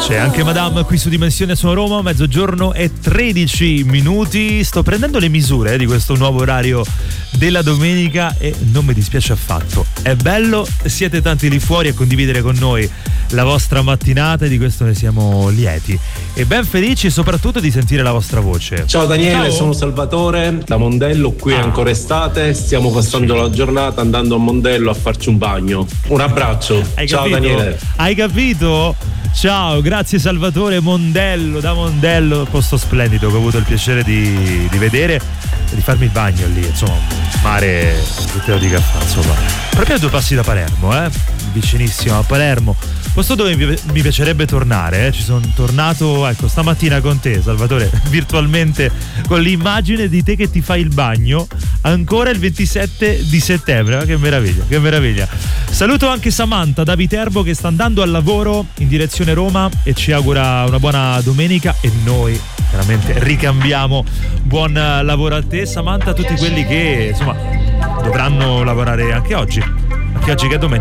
C'è anche Madame qui su Dimensione Sono Roma, mezzogiorno e 13 minuti. Sto prendendo le misure di questo nuovo orario della domenica e non mi dispiace affatto. È bello, siete tanti lì fuori a condividere con noi la vostra mattinata e di questo ne siamo lieti e ben felici soprattutto di sentire la vostra voce. Ciao Daniele, Ciao. sono Salvatore da Mondello, qui è ancora estate, stiamo passando la giornata andando a Mondello a farci un bagno. Un abbraccio. Ciao Daniele. Hai capito? Ciao, grazie Salvatore. Mondello, da Mondello, posto splendido che ho avuto il piacere di vedere e di farmi il bagno lì, insomma, mare, che te lo dica, insomma, proprio a 2 passi da Palermo, vicinissimo a Palermo, posto dove mi piacerebbe tornare, ci sono tornato, ecco, stamattina con te Salvatore, virtualmente, con l'immagine di te che ti fai il bagno ancora il 27 di settembre, che meraviglia, che meraviglia. Saluto anche Samantha da Viterbo che sta andando al lavoro in direzione Roma e ci augura una buona domenica e noi veramente ricambiamo buon lavoro a te Samantha, a tutti quelli che insomma dovranno lavorare anche oggi che è domenica.